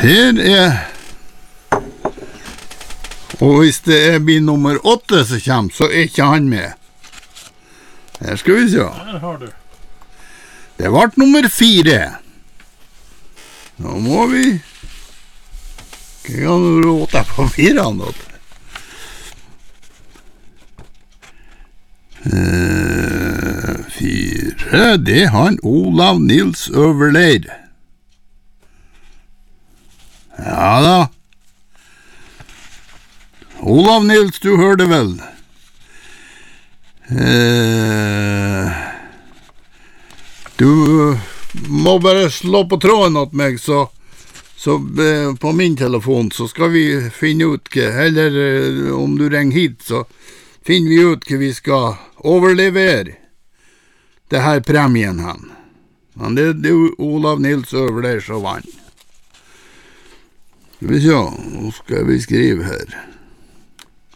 Her og hvis det blir nummer 8 som kommer, så ikke han med. Her skal vi se. Her har du. Det ble nummer 4. Nå må vi... Hva kan du råte på 4 da? 4, det han Olav Nils Øverleir. Ja da. Olav Nils, du hørte vel. Du må bare slå på tråden åt meg, så på min telefon, så skal vi finne ut eller om du ringer hit, så finner vi ut hva vi skal overlevere det her premien han. Men det er Olav Nils Øverleir som vann. Skal vi se, nå skal vi skrive her.